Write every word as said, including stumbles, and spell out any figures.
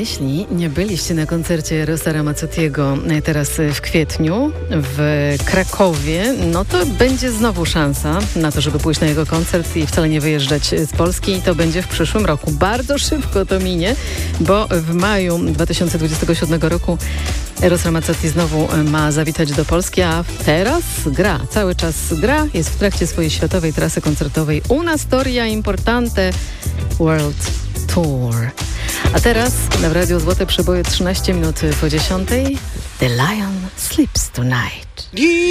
Jeśli nie byliście na koncercie Erosa Ramazzotiego teraz w kwietniu w Krakowie, no to będzie znowu szansa na to, żeby pójść na jego koncert i wcale nie wyjeżdżać z Polski. I to będzie w przyszłym roku. Bardzo szybko to minie, bo w maju dwa tysiące dwudziestego siódmego roku Eros Ramazzotti znowu ma zawitać do Polski, a teraz gra, cały czas gra, jest w trakcie swojej światowej trasy koncertowej Una Storia Importante World Tour. A teraz w Radiu Złote Przeboje trzynaście minut po dziesiątej. The Lion Sleeps Tonight.